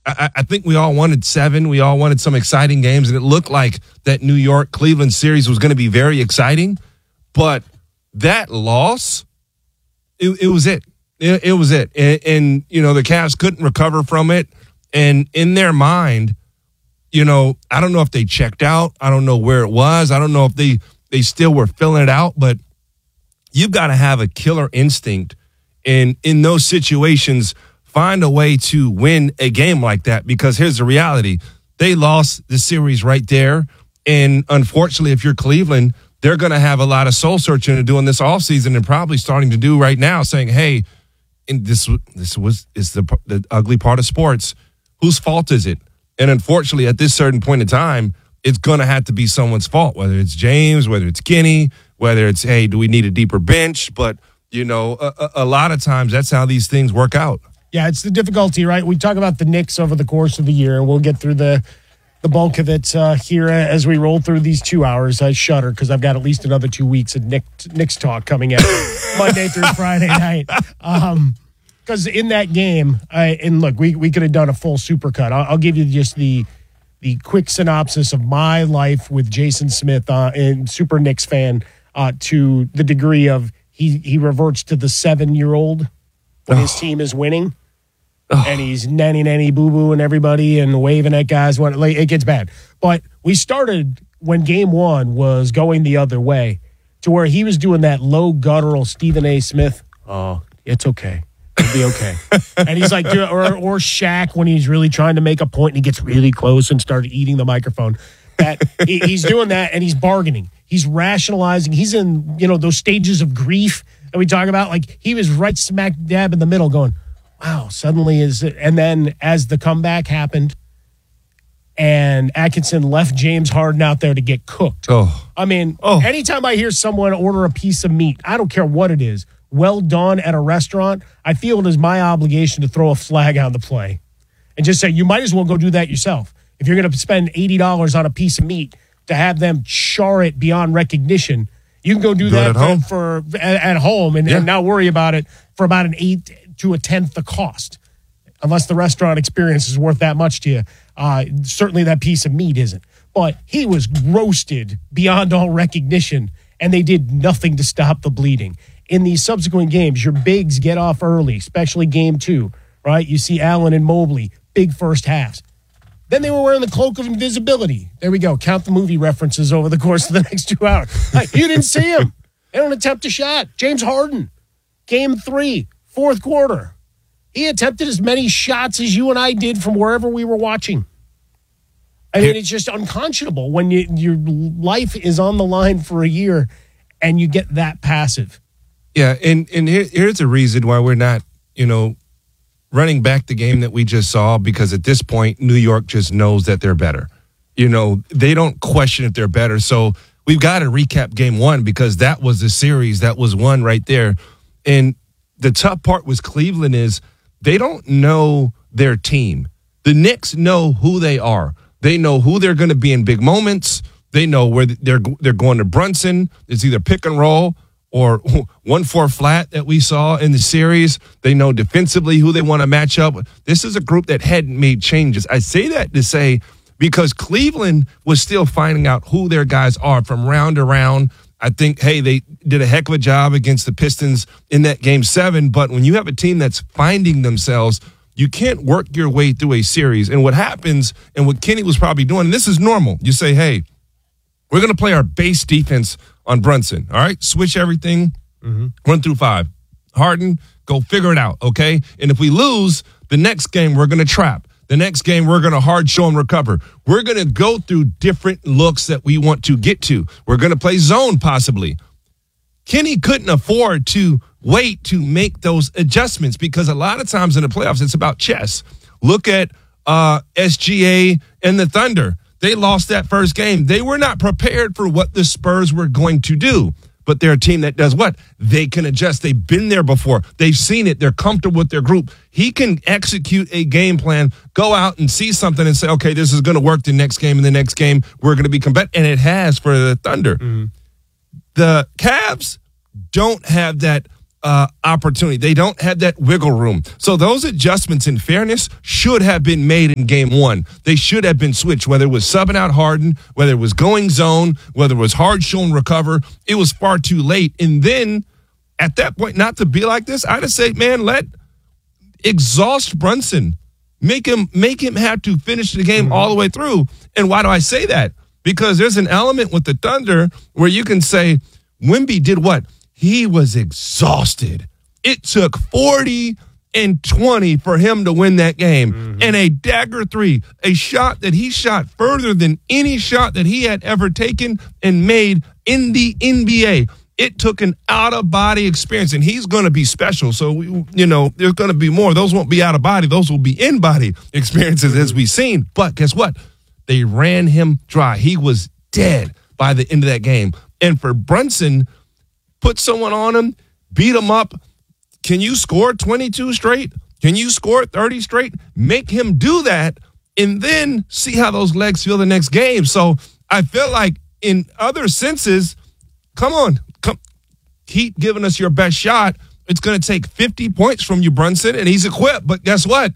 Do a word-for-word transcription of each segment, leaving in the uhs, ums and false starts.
I, I think we all wanted seven. We all wanted some exciting games, and it looked like that New York-Cleveland series was going to be very exciting. But that loss, it, it was it. it. It was it. And, and, you know, the Cavs couldn't recover from it. And in their mind, you know, I don't know if they checked out. I don't know where it was. I don't know if they, they still were filling it out. But you've got to have a killer instinct. And in those situations, find a way to win a game like that, because here's the reality. They lost the series right there. And unfortunately, if you're Cleveland, they're going to have a lot of soul searching to do in this offseason, and probably starting to do right now, saying, hey, and this this was is the, the ugly part of sports. Whose fault is it? And unfortunately, at this certain point in time, it's going to have to be someone's fault, whether it's James, whether it's Kenny, whether it's, hey, do we need a deeper bench? But, you know, a, a lot of times that's how these things work out. Yeah, it's the difficulty, right? We talk about the Knicks over the course of the year, and we'll get through the the bulk of it uh, here as we roll through these two hours. I shudder because I've got at least another two weeks of Knicks, Knicks talk coming out Monday through Friday night. Um, because in that game, I, and look, we, we could have done a full supercut. I'll, I'll give you just the the quick synopsis of my life with Jason Smith, uh, and super Knicks fan, uh, to the degree of he, he reverts to the seven-year-old when oh. his team is winning. Oh. And he's nanny nanny boo boo and everybody and waving at guys. When it gets bad. But we started when game one was going the other way, to where he was doing that low guttural Stephen A. Smith. Oh, it's okay. It'll be okay. And he's like, or or Shaq when he's really trying to make a point and he gets really close and started eating the microphone. That he, he's doing that and he's bargaining. He's rationalizing. He's in, you know, those stages of grief that we talk about. Like, he was right smack dab in the middle going, wow, suddenly is it? And then as the comeback happened and Atkinson left James Harden out there to get cooked. Oh. I mean, oh. anytime I hear someone order a piece of meat, I don't care what it is, well done at a restaurant, I feel it is my obligation to throw a flag on the play and just say, you might as well go do that yourself. If you're going to spend eighty dollars on a piece of meat to have them char it beyond recognition, you can go do, do that at for, home, for at, at home and, yeah. and not worry about it for about an eight to a tenth the cost, unless the restaurant experience is worth that much to you. Uh, certainly that piece of meat isn't. But he was roasted beyond all recognition, and they did nothing to stop the bleeding. In these subsequent games, your bigs get off early, especially game two, right? You see Allen and Mobley, big first halves. Then they were wearing the cloak of invisibility. There we go. Count the movie references over the course of the next two hours. Like, you didn't see him. They don't attempt a shot. James Harden, game three, fourth quarter. He attempted as many shots as you and I did from wherever we were watching. I mean, it's just unconscionable when you, your life is on the line for a year and you get that passive. Yeah, and, and here, here's a reason why we're not, you know, running back the game that we just saw, because at this point, New York just knows that they're better. You know, they don't question if they're better. So we've got to recap game one, because that was the series that was won right there. And the tough part with Cleveland is they don't know their team. The Knicks know who they are. They know who they're going to be in big moments. They know where they're they're going to Brunson. It's either pick and roll or one four flat that we saw in the series. They know defensively who they want to match up with. This is a group that hadn't made changes. I say that to say because Cleveland was still finding out who their guys are from round to round. I think, hey, they did a heck of a job against the Pistons in that game seven. But when you have a team that's finding themselves, you can't work your way through a series. And what happens, and what Kenny was probably doing, and this is normal. You say, hey, we're going to play our base defense on Brunson, all right? Switch everything, mm-hmm. run through five. Harden, go figure it out, okay? And if we lose, the next game we're going to trap. The next game we're going to hard show and recover. We're going to go through different looks that we want to get to. We're going to play zone possibly. Kenny couldn't afford to wait to make those adjustments because a lot of times in the playoffs, it's about chess. Look at uh, S G A and the Thunder. They lost that first game. They were not prepared for what the Spurs were going to do. But they're a team that does what? They can adjust. They've been there before. They've seen it. They're comfortable with their group. He can execute a game plan, go out and see something and say, okay, this is going to work the next game, and the next game we're going to be competitive. And it has for the Thunder. Mm-hmm. The Cavs don't have that uh, opportunity. They don't have that wiggle room. So those adjustments, in fairness, should have been made in game one. They should have been switched, whether it was subbing out Harden, whether it was going zone, whether it was hard show and recover. It was far too late. And then at that point, not to be like this, I'd have said, man, let exhaust Brunson. Make him make him have to finish the game mm-hmm. all the way through. And why do I say that? Because there's an element with the Thunder where you can say Wemby did what? He was exhausted. It took forty and twenty for him to win that game. Mm-hmm. And a dagger three, a shot that he shot further than any shot that he had ever taken and made in the N B A. It took an out-of-body experience, and he's going to be special. So, we, you know, there's going to be more. Those won't be out-of-body. Those will be in-body experiences, as we've seen. But guess what? They ran him dry. He was dead by the end of that game. And for Brunson, put someone on him, beat him up. Can you score twenty-two straight? Can you score thirty straight? Make him do that, and then see how those legs feel the next game. So I feel like in other senses, come on. Come, keep giving us your best shot. It's going to take fifty points from you, Brunson, and he's equipped. But guess what?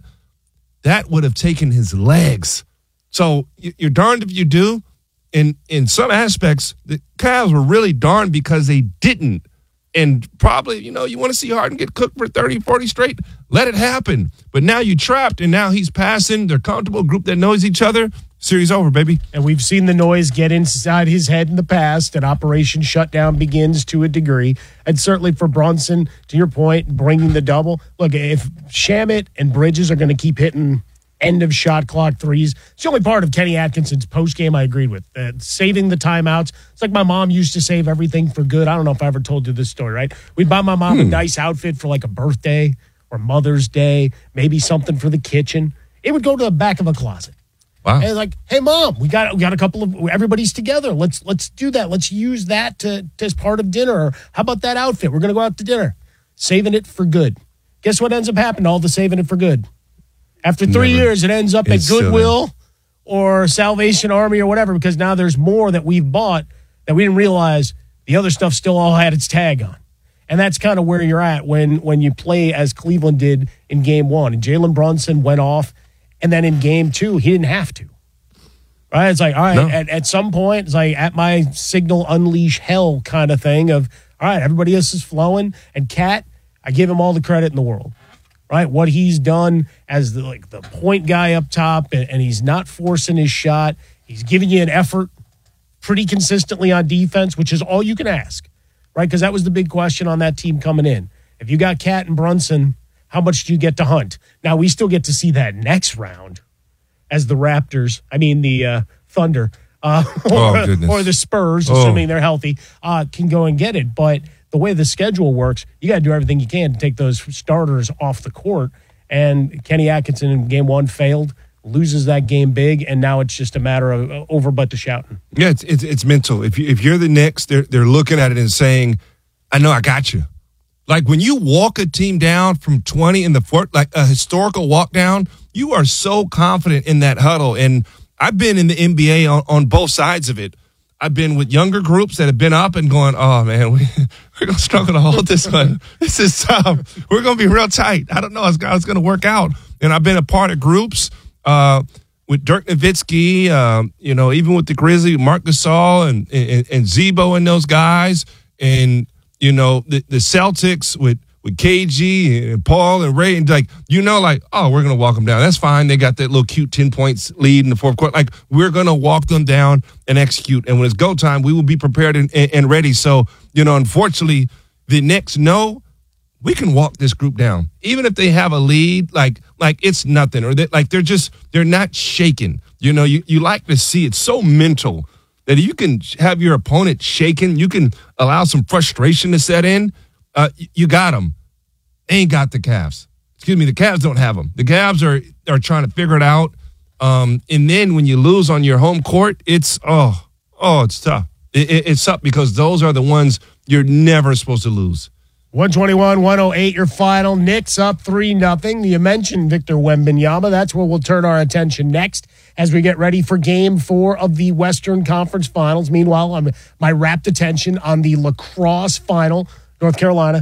That would have taken his legs. So you're darned if you do. In in some aspects, the Cavs were really darned because they didn't. And probably, you know, you want to see Harden get cooked for thirty, forty straight, let it happen. But now you trapped, and now he's passing. They're comfortable, group that knows each other. Series over, baby. And we've seen the noise get inside his head in the past, and Operation Shutdown begins to a degree. And certainly for Brunson, to your point, bringing the double. Look, if Shamet and Bridges are going to keep hitting end-of-shot clock threes, it's the only part of Kenny Atkinson's postgame I agreed with. Uh, saving the timeouts. It's like my mom used to save everything for good. I don't know if I ever told you this story, right? We'd buy my mom hmm. a nice outfit for like a birthday or Mother's Day, maybe something for the kitchen. It would go to the back of a closet. Wow. And like, hey, Mom, we got we got a couple of everybody's together. Let's let's do that. Let's use that to, to as part of dinner. Or how about that outfit? We're gonna go out to dinner. Saving it for good. Guess what ends up happening? All the saving it for good. After three Never. years, it ends up it's at Goodwill or Salvation Army or whatever, because now there's more that we've bought that we didn't realize the other stuff still all had its tag on. And that's kind of where you're at when when you play as Cleveland did in game one. And Jalen Brunson went off. And then in game two, he didn't have to. Right? It's like, all right, no. at, at some point, it's like at my signal unleash hell kind of thing of, all right, everybody else is flowing. And Cat, I give him all the credit in the world. Right? What he's done as the, like the point guy up top, and, and he's not forcing his shot. He's giving you an effort pretty consistently on defense, which is all you can ask. Right? Because that was the big question on that team coming in. If you got Cat and Brunson, how much do you get to hunt? Now, we still get to see that next round as the Raptors, I mean the uh, Thunder, uh, or, oh, or the Spurs, oh. assuming they're healthy, uh, can go and get it. But the way the schedule works, you got to do everything you can to take those starters off the court. And Kenny Atkinson in game one failed, loses that game big, and now it's just a matter of uh, over but the shouting. Yeah, it's, it's, it's mental. If, you, if you're the Knicks, they're, they're looking at it and saying, I know I got you. Like when you walk a team down from twenty in the fourth, like a historical walk down, you are so confident in that huddle. And I've been in the N B A on, on both sides of it. I've been with younger groups that have been up and going, oh, man, we, we're going to struggle to hold this one. This is tough. We're going to be real tight. I don't know how it's going to work out. And I've been a part of groups uh, with Dirk Nowitzki, uh, you know, even with the Grizzlies, Marc Gasol and, and, and Zebo and those guys. And you know, the, the Celtics with, with K G and Paul and Ray, and like, you know, like, oh, we're going to walk them down. That's fine. They got that little cute ten points lead in the fourth quarter. Like, we're going to walk them down and execute. And when it's go time, we will be prepared and, and, and ready. So, you know, unfortunately, the Knicks know we can walk this group down. Even if they have a lead, like, like it's nothing. Or they, like they're just, they're not shaken. You know, you, you like to see it's so mental that you can have your opponent shaken, you can allow some frustration to set in, uh, you got them. Ain't got the Cavs. Excuse me, the Cavs don't have them. The Cavs are are trying to figure it out. Um, and then when you lose on your home court, it's, oh, oh, it's tough. It, it, it's tough because those are the ones you're never supposed to lose. one twenty-one one oh eight your final. Knicks up three nothing. You mentioned Victor Wembanyama. That's where we'll turn our attention next as we get ready for game four of the Western Conference Finals. Meanwhile, I'm, my rapt attention on the lacrosse final, North Carolina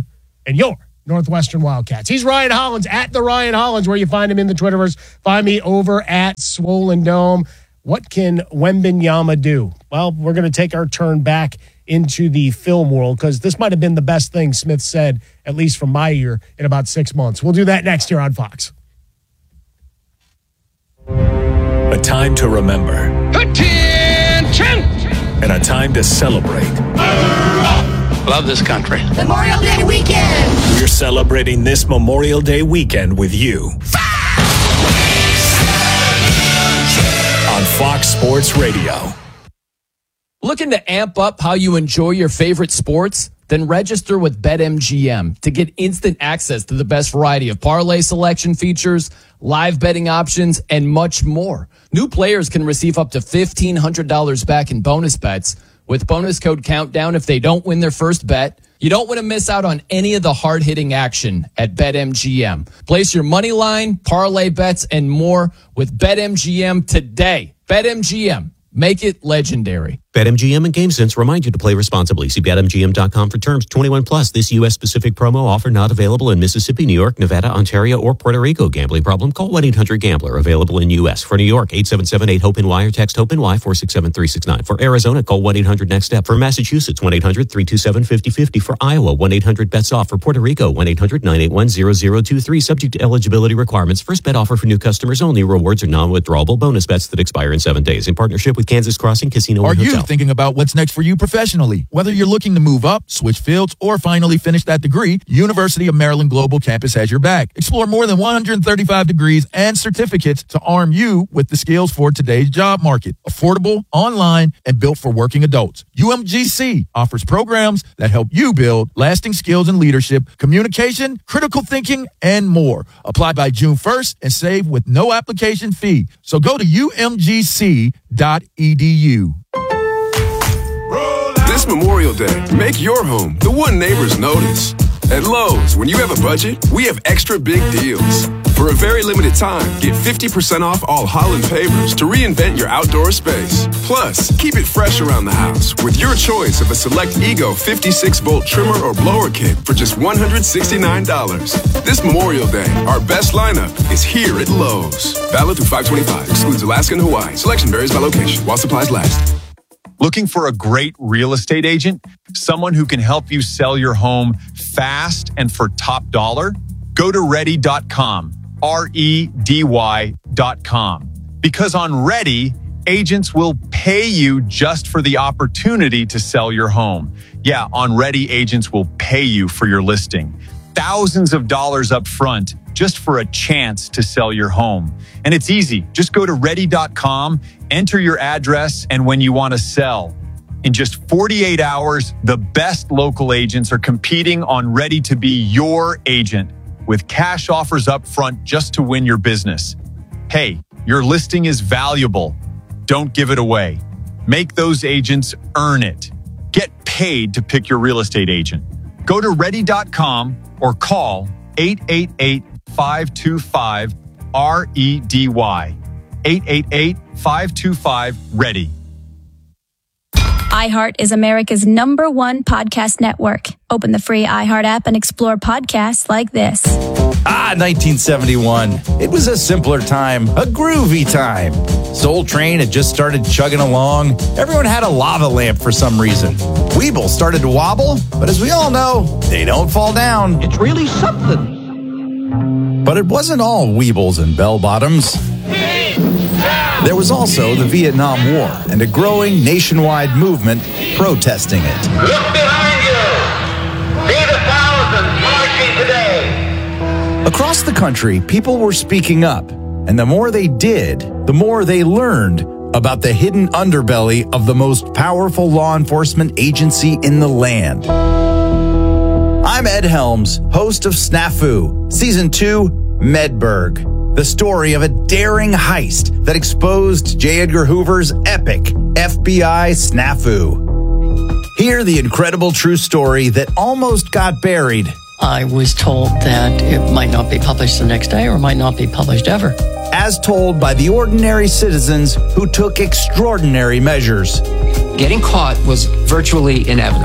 and your Northwestern Wildcats. He's Ryan Hollins at the Ryan Hollins, where you find him in the Twitterverse. Find me over at Swollen Dome. What can Wembanyama do? Well, we're going to take our turn back into the film world because this might have been the best thing Smith said, at least from my ear, in about six months. We'll do that next here on Fox. A time to remember. Attention! And a time to celebrate. Love this country. Memorial Day weekend. We're celebrating this Memorial Day weekend with you. On Fox Sports Radio. Looking to amp up how you enjoy your favorite sports? Then register with BetMGM to get instant access to the best variety of parlay selection features, live betting options, and much more. New players can receive up to fifteen hundred dollars back in bonus bets with bonus code Countdown if they don't win their first bet. You don't want to miss out on any of the hard-hitting action at BetMGM. Place your money line, parlay bets, and more with BetMGM today. BetMGM. Make it legendary. BetMGM and GameSense remind you to play responsibly. See Bet M G M dot com for terms. twenty-one plus. This U S-specific promo offer not available in Mississippi, New York, Nevada, Ontario, or Puerto Rico. Gambling problem? Call one eight hundred gambler. Available in U S. For New York, eight seven seven eight hope N Y or text HOPE-NY four six seven three six nine. For Arizona, call one eight hundred next step. For Massachusetts, one eight hundred three two seven five zero five zero. For Iowa, one eight hundred bets off. For Puerto Rico, one eight hundred nine eight one zero zero two three. Subject to eligibility requirements. First bet offer for new customers only. Rewards are non-withdrawable bonus bets that expire in seven days. In partnership with Kansas Crossing Casino Are and Hotel. you thinking about what's next for you professionally? Whether you're looking to move up, switch fields, or finally finish that degree, University of Maryland Global Campus has your back. Explore more than one hundred thirty-five degrees and certificates to arm you with the skills for today's job market. Affordable, online, and built for working adults. U M G C offers programs that help you build lasting skills in leadership, communication, critical thinking, and more. Apply by June first and save with no application fee. So go to U M G C dot E D U. This Memorial Day, make your home the one neighbors notice. At Lowe's, when you have a budget, we have extra big deals. For a very limited time, get fifty percent off all Holland pavers to reinvent your outdoor space. Plus, keep it fresh around the house with your choice of a select Ego fifty-six volt trimmer or blower kit for just one hundred sixty-nine dollars. This Memorial Day, our best lineup is here at Lowe's. Valid through five twenty-five. Excludes Alaska and Hawaii. Selection varies by location while supplies last. Looking for a great real estate agent? Someone who can help you sell your home fast and for top dollar? Go to ready dot com, R E D Y dot com. Because on Ready, agents will pay you just for the opportunity to sell your home. Yeah, on Ready, agents will pay you for your listing. Thousands of dollars up front just for a chance to sell your home. And it's easy. Just go to ready dot com, enter your address, and when you want to sell. In just forty-eight hours, the best local agents are competing on Ready to be your agent with cash offers up front just to win your business. Hey, your listing is valuable. Don't give it away. Make those agents earn it. Get paid to pick your real estate agent. Go to ready dot com or call eight eight eight, five two five, R E D Y. eight eight eight, five two five, READY. iHeart is America's number one podcast network. Open the free iHeart app and explore podcasts like this. Ah, nineteen seventy-one. It was a simpler time, a groovy time. Soul Train had just started chugging along. Everyone had a lava lamp for some reason. Weeble started to wobble, but as we all know, they don't fall down. It's really something. But it wasn't all Weebles and bell-bottoms. There was also the Vietnam War and a growing nationwide movement protesting it. Look behind you. See the thousands marching today. Across the country, people were speaking up, and the more they did, the more they learned about the hidden underbelly of the most powerful law enforcement agency in the land. I'm Ed Helms, host of Snafu, Season two, Medberg, the story of a daring heist that exposed J. Edgar Hoover's epic F B I snafu. Hear the incredible true story that almost got buried. I was told that it might not be published the next day or might not be published ever. As told by the ordinary citizens who took extraordinary measures. Getting caught was virtually inevitable.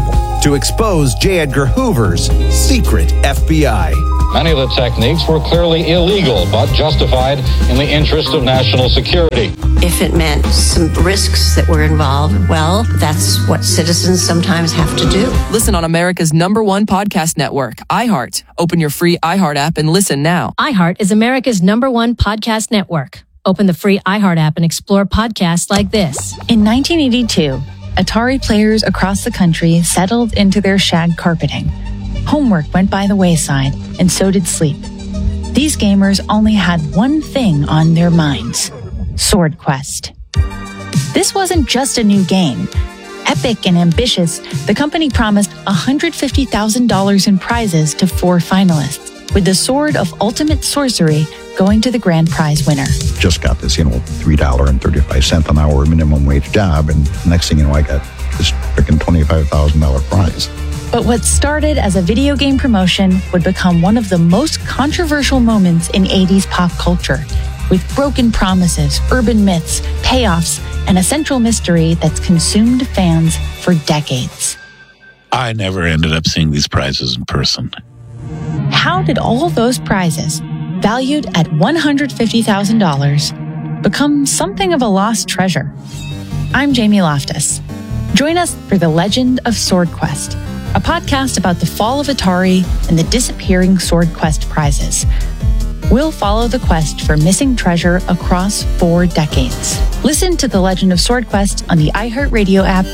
to expose J. Edgar Hoover's secret F B I. Many of the techniques were clearly illegal, but justified in the interest of national security. If it meant some risks that were involved, well, that's what citizens sometimes have to do. Listen on America's number one podcast network, iHeart. Open your free iHeart app and listen now. iHeart is America's number one podcast network. Open the free iHeart app and explore podcasts like this. In nineteen eighty-two, Atari players across the country settled into their shag carpeting. Homework went by the wayside, and so did sleep. These gamers only had one thing on their minds: Sword Quest. This wasn't just a new game. Epic and ambitious, the company promised one hundred fifty thousand dollars in prizes to four finalists, with the Sword of Ultimate Sorcery going to the grand prize winner. Just got this, you know, three dollars and thirty-five cents an hour minimum wage job, and next thing you know, I got this freaking twenty-five thousand dollars prize. But what started as a video game promotion would become one of the most controversial moments in eighties pop culture, with broken promises, urban myths, payoffs, and a central mystery that's consumed fans for decades. I never ended up seeing these prizes in person. How did all those prizes, valued at one hundred fifty thousand dollars, become something of a lost treasure? I'm Jamie Loftus. Join us for The Legend of Sword Quest, a podcast about the fall of Atari and the disappearing Sword Quest prizes. We'll follow the quest for missing treasure across four decades. Listen to The Legend of Sword Quest on the iHeartRadio app.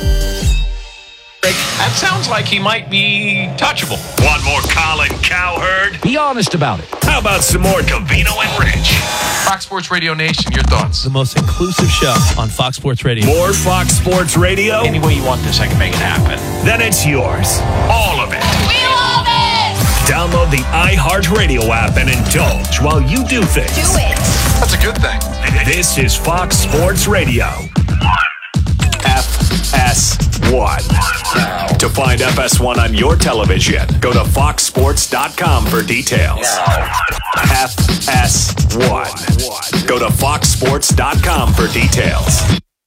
That sounds like he might be touchable. Want more Colin Cowherd? Be honest about it. How about some more Covino and Rich? Fox Sports Radio Nation, your thoughts? The most inclusive show on Fox Sports Radio. More Fox Sports Radio? Any way you want this, I can make it happen. Then it's yours. All of it. We love it! Download the iHeartRadio app and indulge while you do things. Do it! That's a good thing. This is Fox Sports Radio. F S one. To find F S one on your television, go to fox sports dot com for details. F S one. Go to fox sports dot com for details.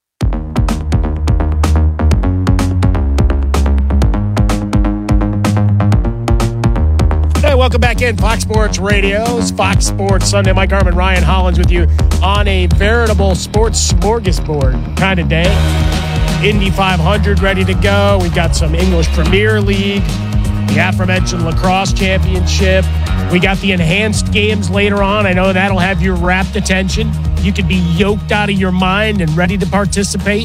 Hey, welcome back in. Fox Sports Radio's Fox Sports Sunday. Mike Harmon, Ryan Hollins with you on a veritable sports smorgasbord kind of day. Indy five hundred ready to go. We've got some English Premier League, the aforementioned lacrosse championship. We got the enhanced games later on. I know that'll have your rapt attention. You could be yoked out of your mind and ready to participate.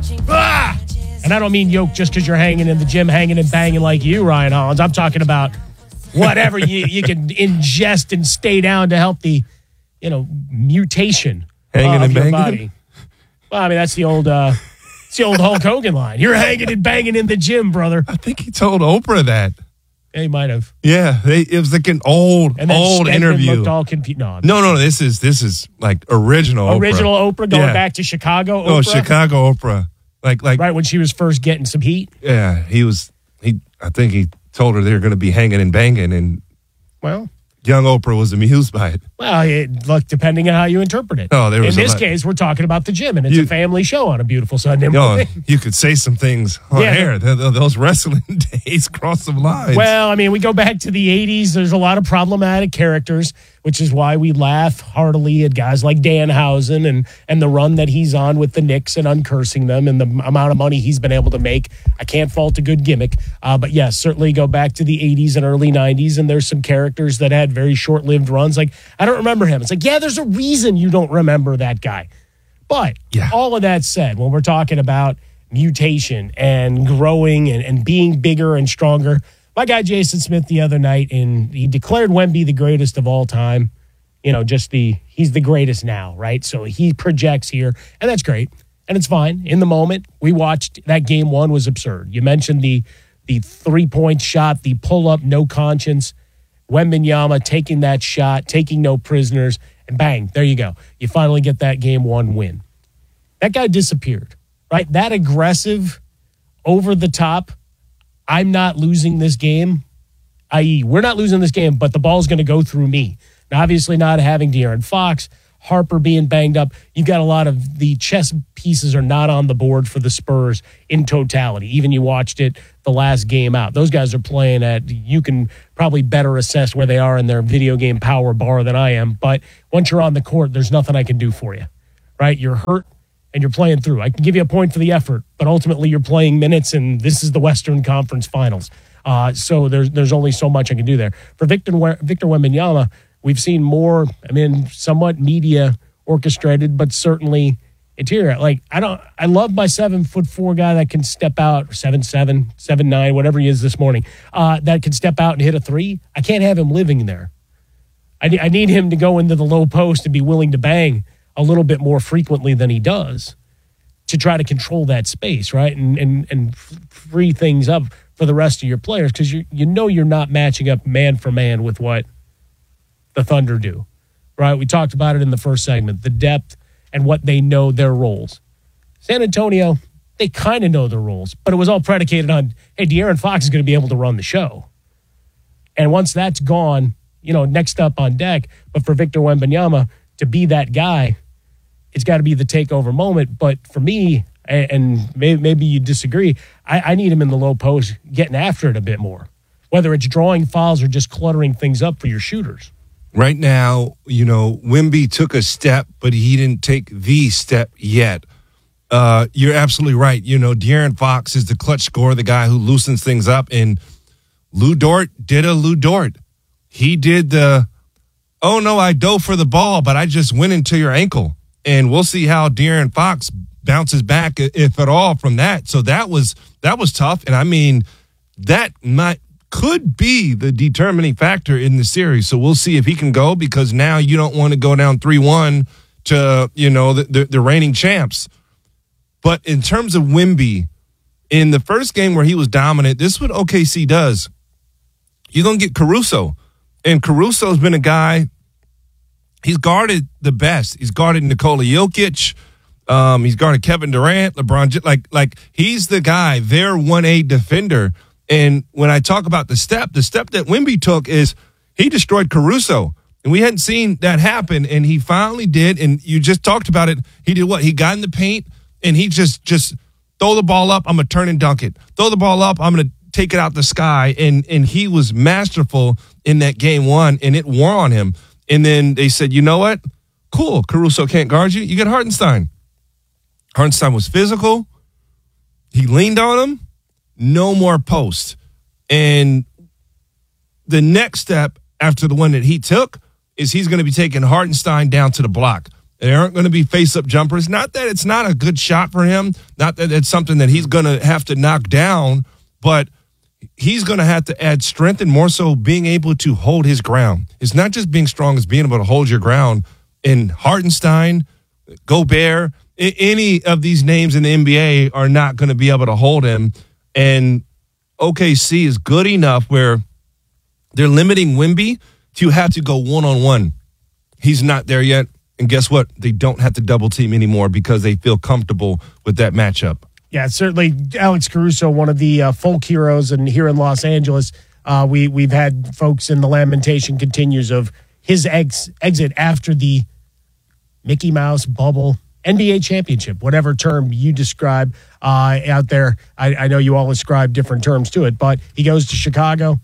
Ah! And I don't mean yoked just because you're hanging in the gym, hanging and banging like you, Ryan Hollins. I'm talking about whatever you, you can ingest and stay down to help the, you know, mutation hanging of and your banging? body. Well, I mean, that's the old... Uh, It's the old Hulk Hogan line. You're hanging and banging in the gym, brother. I think he told Oprah that. Yeah, he might have. Yeah, they, it was like an old, And then old Stedman interview. looked all confused. No, No, no, this is this is like original. original Oprah, Oprah, going Yeah. back to Chicago. Oh, Oprah. Chicago Oprah. Like, like, right when she was first getting some heat. Yeah, he was. He, I think he told her they were going to be hanging and banging, and Well, young Oprah was amused by it. well, it, look, depending on how you interpret it. Oh, there was in a this lot- case, we're talking about the gym, and it's You- a family show on a beautiful Sunday No, morning. you could say some things on Yeah. air. Th- th- Those wrestling days cross some lines. Well, I mean, we go back to the eighties. There's a lot of problematic characters, which is why we laugh heartily at guys like Danhausen and and the run that he's on with the Knicks and uncursing them and the amount of money he's been able to make. I can't fault a good gimmick. Uh, but yes, certainly go back to the eighties and early nineties, and there's some characters that had very short-lived runs. Like, I don't remember him. It's like, yeah, there's a reason you don't remember that guy. But yeah. all of that said, when we're talking about mutation and growing and, and being bigger and stronger, my guy Jason Smith the other night, and he declared Wemby the greatest of all time. You know, just the, he's the greatest now, right? So he projects here, and that's great. And it's fine. In the moment, we watched that game one was absurd. You mentioned the the three-point shot, the pull-up, no conscience. Wembanyama taking that shot, taking no prisoners, and bang, there you go. You finally get that game one win. That guy disappeared, right? That aggressive, over the top, I'm not losing this game, that is, we're not losing this game, but the ball's going to go through me. Now, obviously not having De'Aaron Fox, Harper being banged up. You've got a lot of the chess pieces are not on the board for the Spurs in totality. Even you watched it the last game out. Those guys are playing at, you can probably better assess where they are in their video game power bar than I am. But once you're on the court, there's nothing I can do for you, right? You're hurt and you're playing through. I can give you a point for the effort, but ultimately you're playing minutes, and this is the Western Conference Finals. Uh, so there's there's only so much I can do there. For Victor Victor Wembanyama, we've seen more, I mean, somewhat media orchestrated, but certainly interior. Like, I don't, I love my seven foot four guy that can step out, or seven, seven, seven, nine, whatever he is this morning, uh, that can step out and hit a three. I can't have him living there. I, I need him to go into the low post and be willing to bang a little bit more frequently than he does to try to control that space, right? And, and, and free things up for the rest of your players, because you, you know you're not matching up man for man with what the Thunder do, right? We talked about it in the first segment, the depth and what they know their roles. San Antonio, they kind of know their roles, but it was all predicated on, hey, De'Aaron Fox is going to be able to run the show. And once that's gone, you know, next up on deck, but for Victor Wembanyama to be that guy, it's got to be the takeover moment. But for me, and maybe, maybe you disagree, I, I need him in the low post getting after it a bit more, whether it's drawing fouls or just cluttering things up for your shooters. Right now, you know, Wemby took a step, but he didn't take the step yet. Uh, you're absolutely right. You know, De'Aaron Fox is the clutch scorer, the guy who loosens things up, and Lou Dort did a Lou Dort. He did the, oh, no, I dove for the ball, but I just went into your ankle. And we'll see how De'Aaron Fox bounces back, if at all, from that. So that was that was tough. And, I mean, that might could be the determining factor in the series. So we'll see if he can go, because now you don't want to go down three one to, you know, the, the, the reigning champs. But in terms of Wemby, in the first game where he was dominant, this is what O K C does. You're going to get Caruso. And Caruso's been a guy, he's guarded the best. He's guarded Nikola Jokic. Um, he's guarded Kevin Durant, LeBron. Like, like he's the guy, their one A defender. And when I talk about the step, the step that Wemby took is he destroyed Caruso. And we hadn't seen that happen, and he finally did. And you just talked about it. He did what? He got in the paint, and he just just throw the ball up, I'm going to turn and dunk it. Throw the ball up, I'm going to take it out the sky. And and he was masterful in that game one, and it wore on him. And then they said, you know what? Cool, Caruso can't guard you. You get Hartenstein. Hartenstein was physical. He leaned on him. No more post. And the next step after the one that he took is he's going to be taking Hartenstein down to the block. There aren't going to be face-up jumpers. Not that it's not a good shot for him. Not that it's something that he's going to have to knock down, but he's going to have to add strength, and more so being able to hold his ground. It's not just being strong, it's being able to hold your ground. And Hartenstein, Gobert, any of these names in the N B A are not going to be able to hold him. And O K C is good enough where they're limiting Wemby to have to go one-on-one. He's not there yet. And guess what? They don't have to double team anymore because they feel comfortable with that matchup. Yeah, certainly Alex Caruso, one of the uh, folk heroes, and here in Los Angeles, uh, we, we've had folks in the lamentation continues of his ex, exit after the Mickey Mouse bubble N B A championship, whatever term you describe uh, out there. I, I know you all ascribe different terms to it, but he goes to Chicago.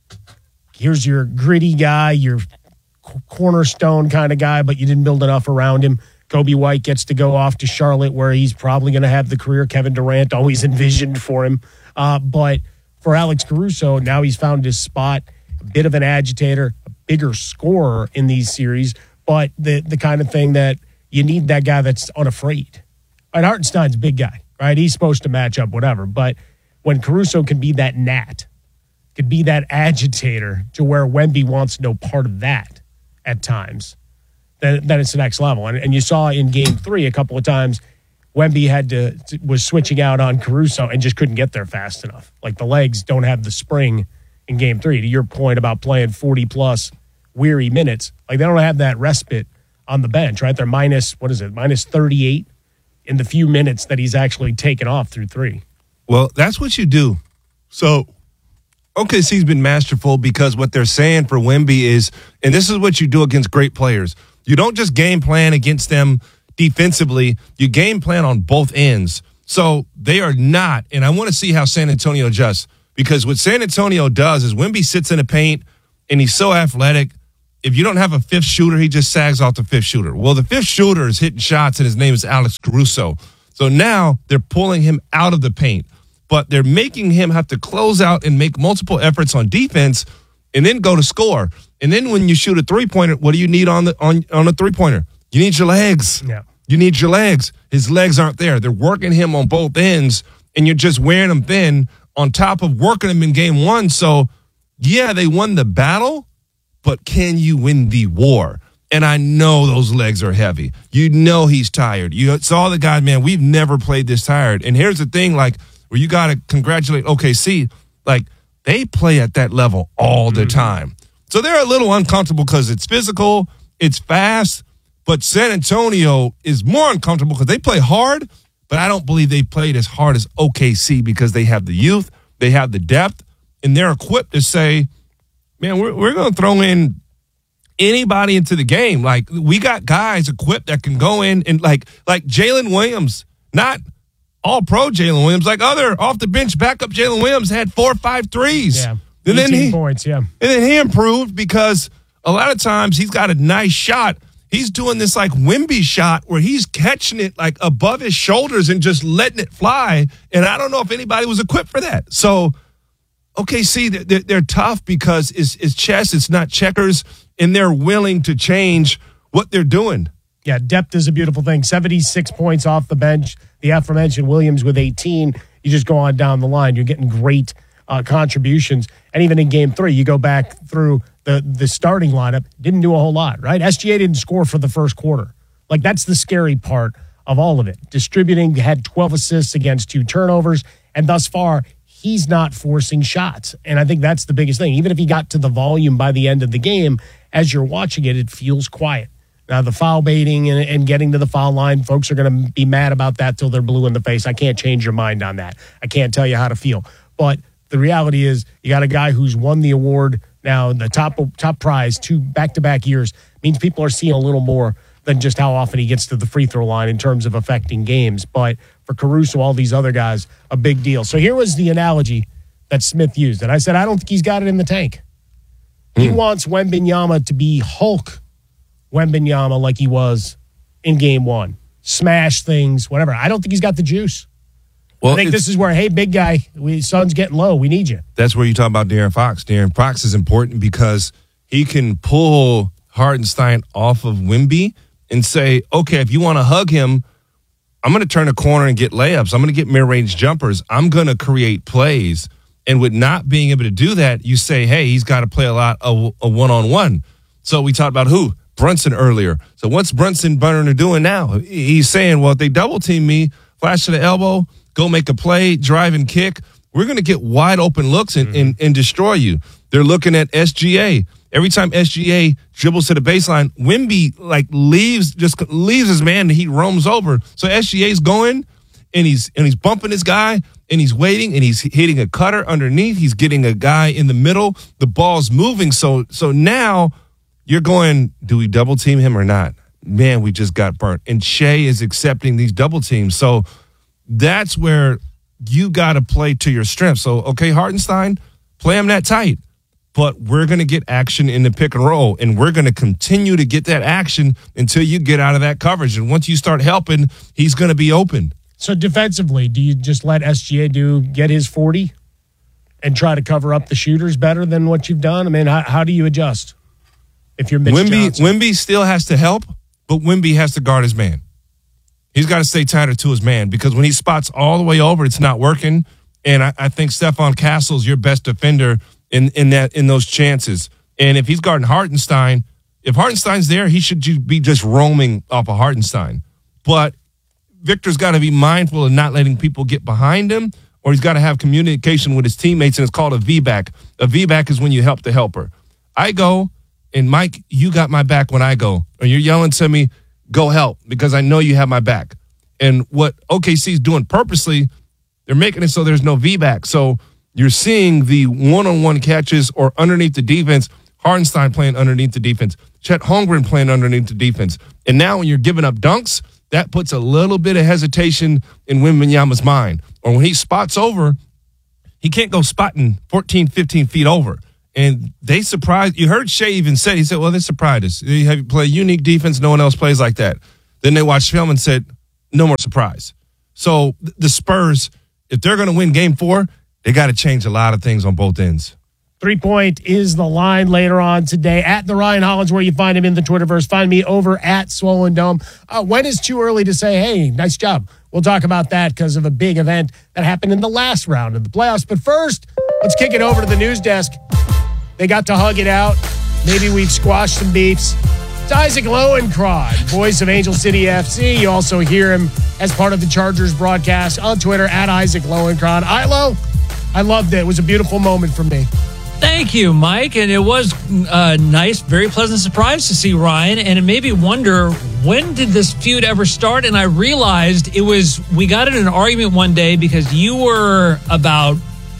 Here's your gritty guy, your cornerstone kind of guy, but you didn't build enough around him. Kobe White gets to go off to Charlotte, where he's probably going to have the career Kevin Durant always envisioned for him. Uh, but for Alex Caruso, now he's found his spot, a bit of an agitator, a bigger scorer in these series, but the the kind of thing that you need that guy that's unafraid. Right, Hartenstein's a big guy, right? He's supposed to match up, whatever. But when Caruso can be that gnat, could be that agitator to where Wemby wants no part of that at times, then, then it's the next level. And, and you saw in game three a couple of times, Wemby had to, was switching out on Caruso and just couldn't get there fast enough. Like the legs don't have the spring in game three. To your point about playing forty-plus weary minutes, like they don't have that respite on the bench, right? They're minus, what is it, minus thirty-eight in the few minutes that he's actually taken off through three. Well, that's what you do. So O K C's been masterful because what they're saying for Wemby is, and this is what you do against great players, You don't just game plan against them defensively. You game plan on both ends. So they are not, and I want to see how San Antonio adjusts, because what San Antonio does is Wemby sits in the paint, and he's so athletic. If you don't have a fifth shooter, he just sags off the fifth shooter. Well, the fifth shooter is hitting shots, and his name is Alex Caruso. So now they're pulling him out of the paint, but they're making him have to close out and make multiple efforts on defense and then go to score. And then when you shoot a three-pointer, what do you need on the on, on a three-pointer? You need your legs. Yeah. You need your legs. His legs aren't there. They're working him on both ends, and you're just wearing him thin on top of working him in game one. So, yeah, they won the battle, but can you win the war? And I know those legs are heavy. You know he's tired. You saw the guy, man, we've never played this tired. And here's the thing, like, where you got to congratulate O K C, like, they play at that level all the time. So they're a little uncomfortable because it's physical, it's fast, but San Antonio is more uncomfortable because they play hard, but I don't believe they played as hard as O K C because they have the youth, they have the depth, and they're equipped to say, man, we're, we're going to throw in anybody into the game. Like, we got guys equipped that can go in and, like, like Jalen Williams, not all-pro Jalen Williams, like other off-the-bench backup Jalen Williams had four or five threes. Yeah, and then he, points, yeah. And then he improved because a lot of times he's got a nice shot. He's doing this like Wemby shot where he's catching it like above his shoulders and just letting it fly. And I don't know if anybody was equipped for that. So, okay, see, they're, they're tough because it's, it's chess, it's not checkers, and they're willing to change what they're doing. Yeah, depth is a beautiful thing. seventy-six points off the bench. The aforementioned Williams with eighteen. You just go on down the line. You're getting great uh, contributions. And even in game three, you go back through the, the starting lineup, didn't do a whole lot, right? S G A didn't score for the first quarter. Like, that's the scary part of all of it. Distributing, had twelve assists against two turnovers, and thus far, he's not forcing shots. And I think that's the biggest thing. Even if he got to the volume by the end of the game, as you're watching it, it feels quiet. Now, the foul baiting and, and getting to the foul line, folks are going to be mad about that till they're blue in the face. I can't change your mind on that. I can't tell you how to feel. But the reality is you got a guy who's won the award now, the top top prize, two back-to-back years, means people are seeing a little more than just how often he gets to the free throw line in terms of affecting games. But for Caruso, all these other guys, a big deal. So here was the analogy that Smith used. And I said, I don't think he's got it in the tank. He mm. wants Wembanyama to be Hulk Wembanyama like he was in game one. Smash things, whatever. I don't think he's got the juice. Well, I think this is where, hey, big guy, we, sun's getting low. We need you. That's where you talk about De'Aaron Fox. De'Aaron Fox is important because he can pull Hartenstein off of Wemby and say, okay, if you want to hug him, I'm going to turn a corner and get layups. I'm going to get mid-range jumpers. I'm going to create plays. And with not being able to do that, you say, hey, he's got to play a lot of a one-on-one. So we talked about who? Brunson earlier. So what's Brunson Burner doing now? He's saying, well, if they double-team me, flash to the elbow, go make a play, drive and kick, we're going to get wide open looks and, mm-hmm. and, and destroy you. They're looking at S G A. Every time S G A dribbles to the baseline, Wemby like leaves, just leaves his man and he roams over. So S G A's going and he's and he's bumping this guy and he's waiting and he's hitting a cutter underneath. He's getting a guy in the middle. The ball's moving. So so now you're going, do we double team him or not? Man, we just got burnt. And Shea is accepting these double teams. So that's where you got to play to your strength. So, okay, Hartenstein, play him that tight. But we're going to get action in the pick and roll, and we're going to continue to get that action until you get out of that coverage. And once you start helping, he's going to be open. So defensively, do you just let S G A do get his forty and try to cover up the shooters better than what you've done? I mean, how, how do you adjust if you're Mitch Wemby, Johnson? Wemby still has to help, but Wemby has to guard his man. He's got to stay tighter to his man because when he spots all the way over, it's not working. And I, I think Stephon Castle's your best defender in, in that in those chances. And if he's guarding Hartenstein, if Hartenstein's there, he should be just roaming off of Hartenstein. But Victor's got to be mindful of not letting people get behind him, or he's got to have communication with his teammates, and it's called a V-back. A V-back is when you help the helper. I go, and Mike, you got my back when I go. Or you're yelling to me, go help, because I know you have my back. And what O K C is doing purposely, they're making it so there's no V-back. So you're seeing the one-on-one catches or underneath the defense Hartenstein playing underneath the defense, Chet Holmgren playing underneath the defense. And now when you're giving up dunks, that puts a little bit of hesitation in Wembanyama's mind. Or when he spots over, he can't go spotting fourteen, fifteen feet over. And they surprised. You heard Shea even say, he said, well, they surprised us. They have play unique defense. No one else plays like that. Then they watched film and said, no more surprise. So the Spurs, if they're going to win game four, they got to change a lot of things on both ends. Three-point is the line later on today. At the Ryan Hollins, where you find him in the Twitterverse. Find me over at Swollen Dome. Uh, when is too early to say, hey, nice job? We'll talk about that because of a big event that happened in the last round of the playoffs. But first, let's kick it over to the news desk. They got to hug it out. Maybe we've squashed some beefs. It's Isaac Lowenkron, voice of Angel City F C. You also hear him as part of the Chargers broadcast on Twitter at Isaac Lowenkron. Ilo, I loved it. It was a beautiful moment for me. Thank you, Mike. And it was a nice, very pleasant surprise to see Ryan. And it made me wonder, when did this feud ever start? And I realized it was, we got in an argument one day because you were about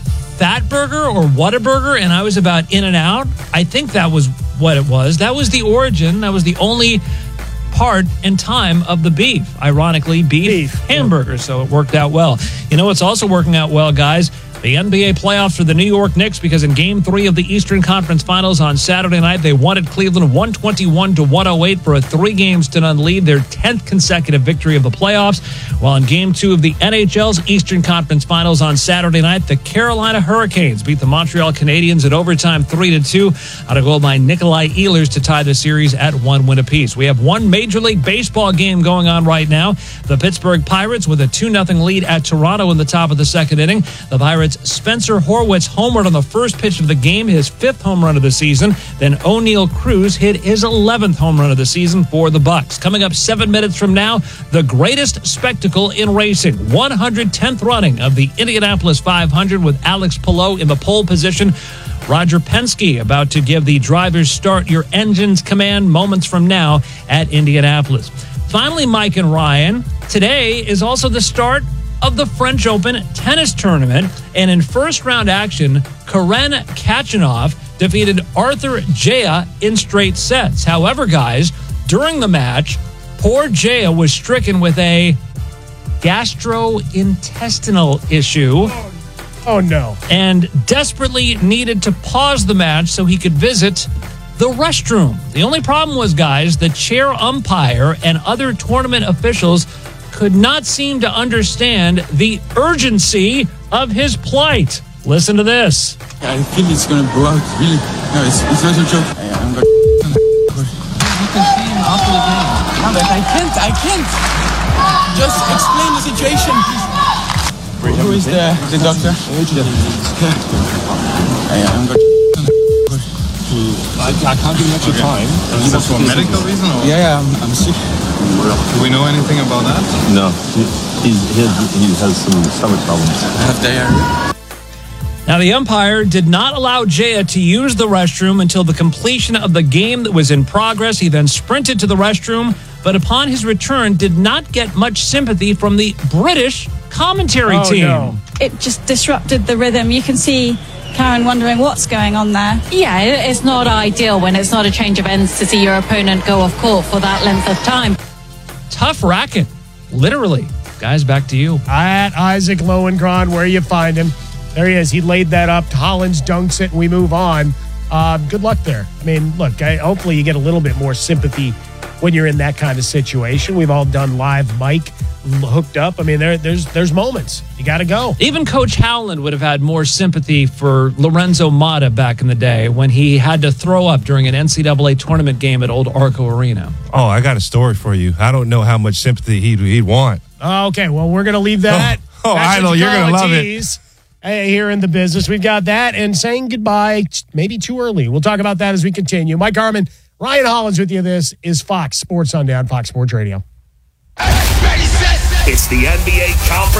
Fat Burger or Whataburger, and I was about In-N-Out. I think that was what it was. That was the origin. That was the only part and time of the beef. Ironically, beef, beef. hamburger. So it worked out well. You know what's also working out well, guys? The N B A playoffs for the New York Knicks, because in Game three of the Eastern Conference Finals on Saturday night, they won at Cleveland one twenty-one to one oh eight for a three-games to none lead, their tenth consecutive victory of the playoffs. While in Game two of the N H L's Eastern Conference Finals on Saturday night, the Carolina Hurricanes beat the Montreal Canadiens at overtime three to two on a goal by Nikolai Ehlers to tie the series at one win apiece. We have one Major League Baseball game going on right now. The Pittsburgh Pirates with a two nothing lead at Toronto in the top of the second inning. The Pirates Spencer Horwitz homered on the first pitch of the game, his fifth home run of the season. Then O'Neal Cruz hit his eleventh home run of the season for the Bucks. Coming up seven minutes from now, the greatest spectacle in racing, one hundred tenth running of the Indianapolis five hundred with Alex Palou in the pole position. Roger Penske about to give the drivers start your engines command moments from now at Indianapolis. Finally, Mike and Ryan, today is also the start of the French Open tennis tournament. And in first round action, Karen Khachanov defeated Arthur Jaya in straight sets. However, guys, during the match, poor Jaya was stricken with a gastrointestinal issue. Oh, no. And desperately needed to pause the match so he could visit the restroom. The only problem was, guys, the chair umpire and other tournament officials could not seem to understand the urgency of his plight. Listen to this. I think it's going to blow out. Really? No, it's, it's not a joke. I, I'm going to... You can see him after the game. No, but I can't. I can't. Just explain the situation. Who is the, the doctor? I, I'm going to... I, I can't give you much okay. time. Is this for a medical reason? Or? Yeah, yeah, I'm, I'm sick. Do we know anything about that? No. He, he, he, he has some stomach problems. I have diarrhea. Now, the umpire did not allow Jaya to use the restroom until the completion of the game that was in progress. He then sprinted to the restroom, but upon his return, did not get much sympathy from the British commentary oh, team. No. It just disrupted the rhythm. You can see Karen wondering what's going on there. Yeah, it's not ideal when it's not a change of ends to see your opponent go off court for that length of time. Tough racket, literally. Guys, back to you. At Isaac Lowenkron, where you find him. There he is. He laid that up. Hollins dunks it, and we move on. Uh, good luck there. I mean, look, I, hopefully you get a little bit more sympathy when you're in that kind of situation. We've all done live mic hooked up. I mean, there, there's there's moments. You got to go. Even Coach Howland would have had more sympathy for Lorenzo Mata back in the day when he had to throw up during an N C double A tournament game at Old Arco Arena. Oh, I got a story for you. I don't know how much sympathy he'd, he'd want. Okay, well, we're going to leave that. Oh, oh I know. You're going to love it. Here in the business. We've got that and saying goodbye maybe too early. We'll talk about that as we continue. Mike Harmon, Ryan Hollins with you. This is Fox Sports Sunday on Fox Sports Radio. It's the N B A Conference